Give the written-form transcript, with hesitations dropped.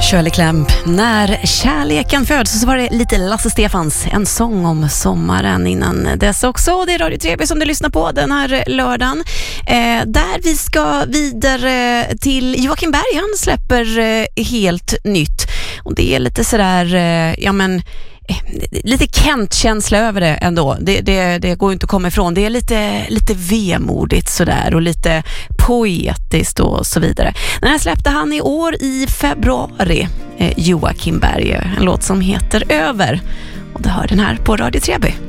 Shirley Clamp. När kärleken föds, så var det lite Lasse Stefans, en sång om sommaren innan dess också. Det är Radio 3 som du lyssnar på den här lördagen. Där vi ska vidare till Joakim Berg. Han släpper helt nytt. Och det är lite sådär, lite Kent-känsla över det ändå. Det går inte att komma ifrån. Det är lite vemodigt sådär och lite poetiskt och så vidare. Den här släppte han i år i februari, Joakim Berg, en låt som heter Över. Och det hör den här på Radio 3.